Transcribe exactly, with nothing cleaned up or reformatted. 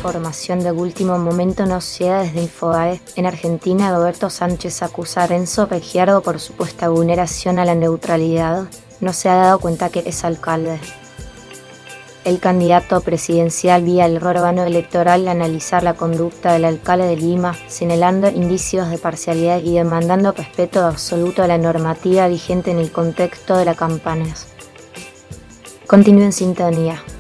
información de último momento nos llega desde Infobae. En Argentina, Roberto Sánchez acusa a Renzo Regiardo por supuesta vulneración a la neutralidad. No se ha dado cuenta que es alcalde. El candidato presidencial vía el órgano electoral analizar la conducta del alcalde de Lima, señalando indicios de parcialidad y demandando respeto absoluto a la normativa vigente en el contexto de la campaña. Continúe en sintonía.